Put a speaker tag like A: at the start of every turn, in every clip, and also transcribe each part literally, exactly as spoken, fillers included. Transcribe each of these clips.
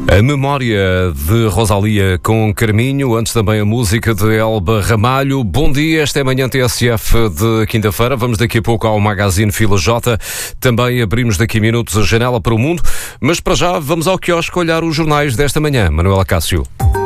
A: A memória de Rosalia com Carminho, antes também a música de Elba Ramalho. Bom dia, esta é a manhã T S F de quinta-feira. Vamos daqui a pouco ao Magazine Fila J. Também abrimos daqui a minutos a janela para o mundo. Mas para já vamos ao quiosque olhar os jornais desta manhã. Manuela Cássio.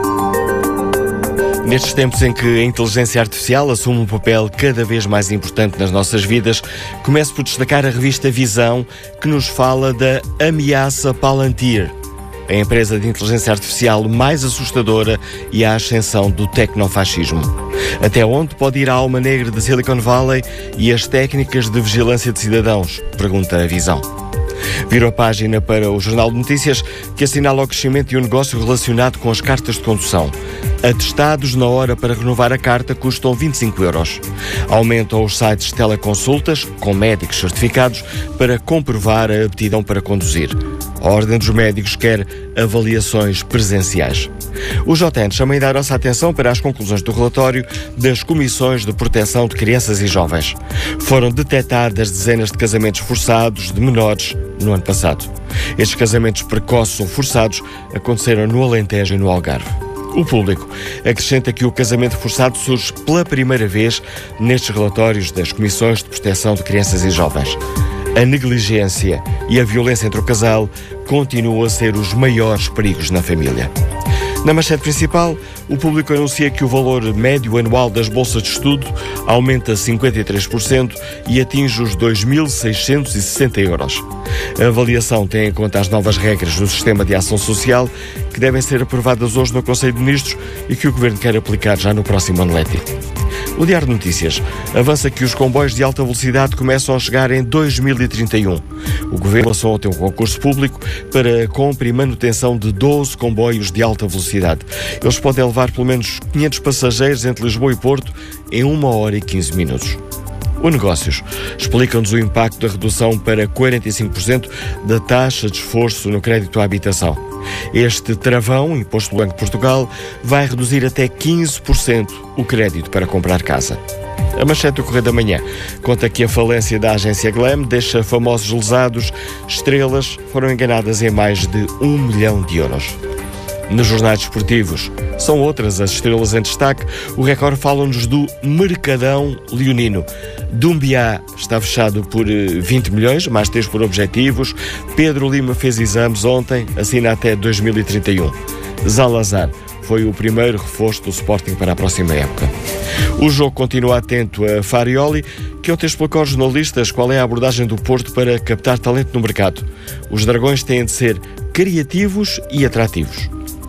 B: Nestes tempos em que a inteligência artificial assume um papel cada vez mais importante nas nossas vidas, começo por destacar a revista Visão, que nos fala da ameaça Palantir, a empresa de inteligência artificial mais assustadora e a ascensão do tecnofascismo. Até onde pode ir a alma negra de Silicon Valley e as técnicas de vigilância de cidadãos? Pergunta a Visão. Viro a página para o Jornal de Notícias, que assinala o crescimento de um negócio relacionado com as cartas de condução. Atestados na hora para renovar a carta custam vinte e cinco euros. Aumentam os sites de teleconsultas, com médicos certificados, para comprovar a aptidão para conduzir. A Ordem dos Médicos quer avaliações presenciais. O J N chama ainda a nossa atenção para as conclusões do relatório das Comissões de Proteção de Crianças e Jovens. Foram detectadas dezenas de casamentos forçados de menores no ano passado. Estes casamentos precoces ou forçados aconteceram no Alentejo e no Algarve. O Público acrescenta que o casamento forçado surge pela primeira vez nestes relatórios das Comissões de Proteção de Crianças e Jovens. A negligência e a violência entre o casal continuam a ser os maiores perigos na família. Na manchete principal, o Público anuncia que o valor médio anual das bolsas de estudo aumenta cinquenta e três por cento e atinge os dois mil seiscentos e sessenta euros. A avaliação tem em conta as novas regras do Sistema de Ação Social, que devem ser aprovadas hoje no Conselho de Ministros e que o Governo quer aplicar já no próximo ano letivo. O Diário de Notícias avança que os comboios de alta velocidade começam a chegar em dois mil e trinta e um. O Governo lançou ontem um concurso público para a compra e manutenção de doze comboios de alta velocidade. Eles podem levar pelo menos quinhentos passageiros entre Lisboa e Porto em uma hora e quinze minutos. O Negócios explica-nos o impacto da redução para quarenta e cinco por cento da taxa de esforço no crédito à habitação. Este travão, imposto pelo Banco de Portugal, vai reduzir até quinze por cento o crédito para comprar casa. A manchete do Correio da Manhã conta que a falência da agência Glam deixa famosos lesados. Estrelas foram enganadas em mais de um milhão de euros. Nos jornais desportivos, são outras as estrelas em destaque. O Record fala-nos do Mercadão leonino. Dumbiá está fechado por vinte milhões, mais três por objetivos. Pedro Lima fez exames ontem, assina até dois mil e trinta e um. Zalazar foi o primeiro reforço do Sporting para a próxima época. O jogo continua atento a Farioli, que ontem explicou aos jornalistas qual é a abordagem do Porto para captar talento no mercado. Os dragões têm de ser criativos e atrativos.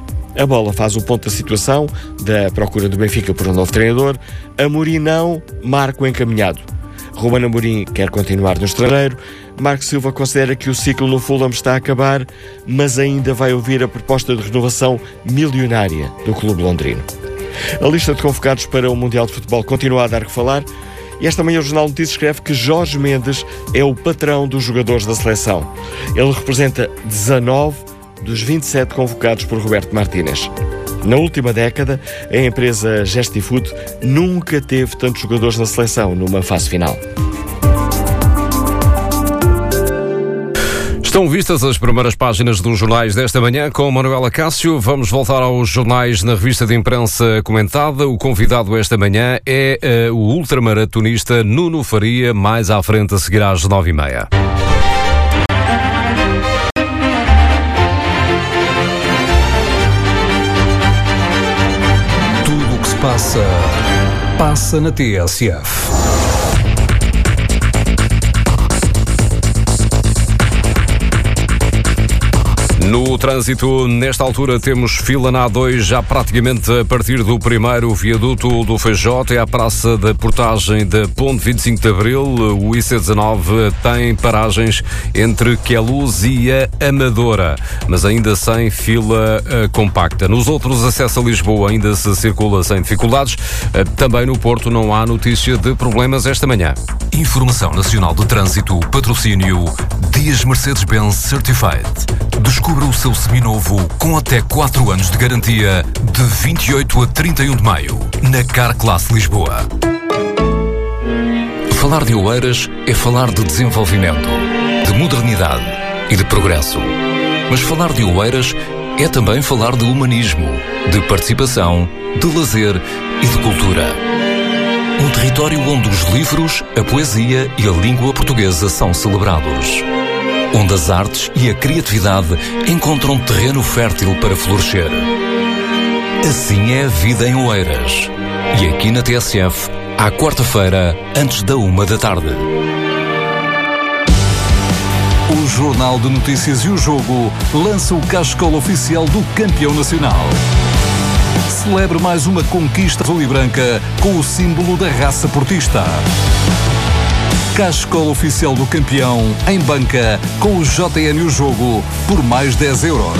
B: A Bola faz o ponto da situação da procura do Benfica por um novo treinador. Amorim não, Marco encaminhado. Ruben Amorim quer continuar no estrangeiro. Marco Silva considera que o ciclo no Fulham está a acabar, mas ainda vai ouvir a proposta de renovação milionária do clube londrino. A lista de convocados para o Mundial de Futebol continua a dar que falar. E esta manhã o Jornal de Notícias escreve que Jorge Mendes é o patrão dos jogadores da seleção. Ele representa dezanove dos vinte e sete convocados por Roberto Martínez. Na última década, a empresa Gestifood nunca teve tantos jogadores na seleção numa fase final.
A: Estão vistas as primeiras páginas dos jornais desta manhã com Manuela Cássio. Vamos voltar aos jornais na revista de imprensa comentada. O convidado esta manhã é uh, o ultramaratonista Nuno Faria. Mais à frente, a seguir às nove e meia. Tudo o que se passa, passa na T S F. No trânsito, nesta altura, temos fila na A dois, já praticamente a partir do primeiro viaduto do Feijó, é a praça da portagem da Ponte vinte e cinco de Abril. O I C dezanove tem paragens entre Queluz e a Amadora, mas ainda sem fila uh, compacta. Nos outros, acesso a Lisboa ainda se circula sem dificuldades. Uh, também no Porto não há notícia de problemas esta manhã. Informação Nacional de Trânsito, patrocínio Dias Mercedes-Benz Certified. Descubra o seu seminovo com até quatro anos de garantia de vinte e oito a trinta e um de maio na Car Class Lisboa. Falar de Oeiras é falar de desenvolvimento, de modernidade e de progresso. Mas falar de Oeiras
C: é também falar de humanismo, de participação, de lazer e de cultura. Um território onde os livros, a poesia e a língua portuguesa são celebrados. Onde as artes e a criatividade encontram terreno fértil para florescer. Assim é a vida em Oeiras. E aqui na T S F, à quarta-feira, antes da uma da tarde. O Jornal de Notícias e o Jogo lança o cascola oficial do campeão nacional. Celebre mais uma conquista azul e branca com o símbolo da raça portista. Cascola oficial do campeão em banca com o J N e o Jogo por mais dez euros.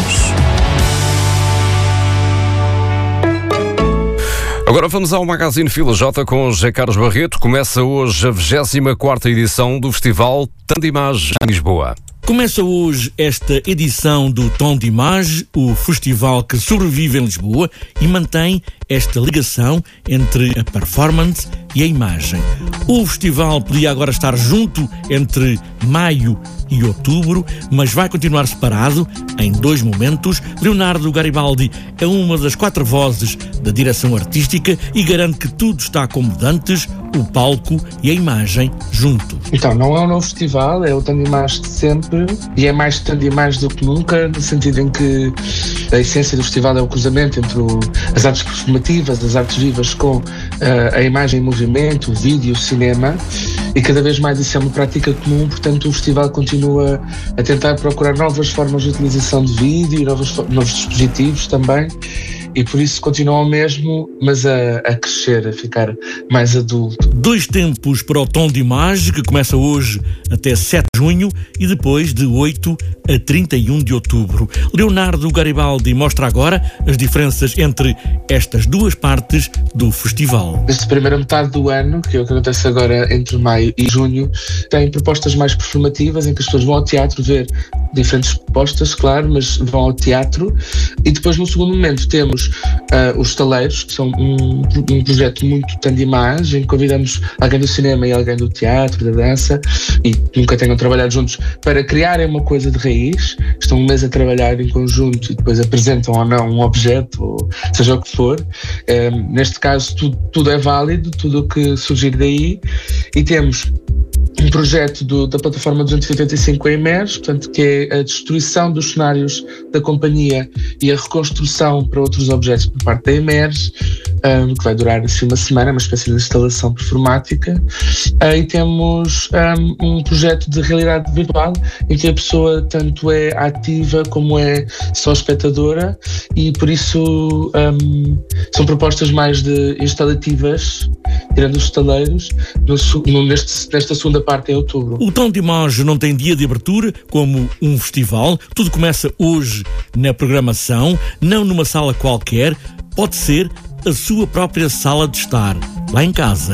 A: Agora vamos ao Magazine Fila J com José Carlos Barreto. Começa hoje a vigésima quarta edição do Festival Tom de Image em Lisboa.
D: Começa hoje esta edição do Tom de Image, o festival que sobrevive em Lisboa e mantém esta ligação entre a performance e a imagem. O festival podia agora estar junto entre maio e outubro, mas vai continuar separado em dois momentos. Leonardo Garibaldi é uma das quatro vozes da direção artística e garante que tudo está como dantes, o palco e a imagem juntos.
E: Então, não é um novo festival, é o Tom de Image de sempre e é mais Tom de Image do que nunca, no sentido em que a essência do festival é o cruzamento entre o, as artes performativas, as artes vivas com uh, a imagem em movimento, o vídeo, o cinema, e cada vez mais isso é uma prática comum, portanto o festival continua a tentar procurar novas formas de utilização de vídeo e novos, novos dispositivos também, e por isso continua o mesmo, mas a, a crescer, a ficar mais adulto.
D: Dois tempos para o Tom de Image, que começa hoje até sete de junho e depois de oito a trinta e um de outubro. Leonardo Garibaldi mostra agora as diferenças entre estas duas partes do festival.
E: Nesta primeira metade do ano, que é o que acontece agora entre maio e junho, tem propostas mais performativas, em que as pessoas vão ao teatro ver diferentes propostas, claro, mas vão ao teatro. E depois, no segundo momento, temos uh, os Estaleiros, que são um, um projeto muito Tom de Image, em que convidamos alguém do cinema e alguém do teatro, da dança, e que nunca tenham trabalhado juntos, para criarem uma coisa de raiz. Estão um mês a trabalhar em conjunto e depois apresentam ou não um objeto, ou seja o que for. Um, neste caso, tudo, tudo é válido, tudo o que surgir daí. E temos um projeto do, da plataforma duzentos e oitenta e cinco E M E R S, portanto, que é a destruição dos cenários da companhia e a reconstrução para outros objetos por parte da E M E R S, um, que vai durar assim uma semana, uma espécie de instalação performática. Uh, e temos um, um projeto de realidade virtual em que a pessoa tanto é ativa como é só espectadora, e por isso um, são propostas mais de instalativas, tirando os estaleiros, no, no, neste, nesta segunda parte em outubro.
D: O Tom de Image não tem dia de abertura como um festival. Tudo começa hoje na programação, não numa sala qualquer, pode ser a sua própria sala de estar, lá em casa.